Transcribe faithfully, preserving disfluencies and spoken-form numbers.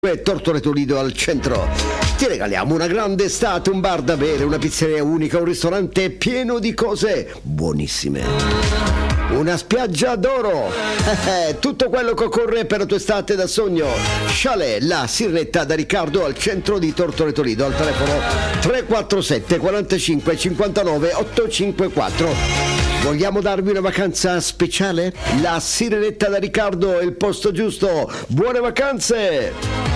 Tortoreto Lido al centro. Ti regaliamo una grande estate, un bar da bere, una pizzeria unica, un ristorante pieno di cose buonissime, una spiaggia d'oro, tutto quello che occorre per la tua estate da sogno. Chalet La Sirenetta da Riccardo al centro di Tortoreto Lido, al telefono tre quattro sette quarantacinque cinquantanove ottocentocinquantaquattro. Vogliamo darvi una vacanza speciale? La Sirenetta da Riccardo è il posto giusto. Buone vacanze!